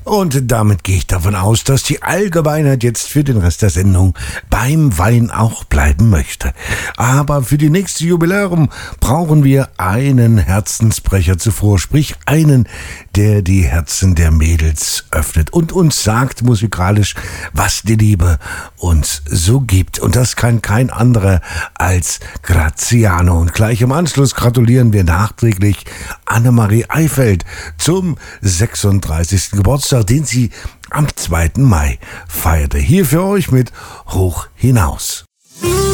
Und damit gehe ich davon aus, dass die Allgemeinheit jetzt für den Rest der Sendung beim Wein auch bleiben möchte. Aber für die nächste Jubiläum brauchen wir einen Herzensbrecher zuvor, sprich einen, der die Herzen der Mädels öffnet und uns sagt musikalisch, was die Liebe uns so gibt. Und das kann kein anderer als Graziano. Und gleich im Anschluss gratulieren wir nachträglich Annemarie Eifeld zum 36. Geburtstag, den sie am 2. Mai feierte. Hier für euch mit Hoch hinaus.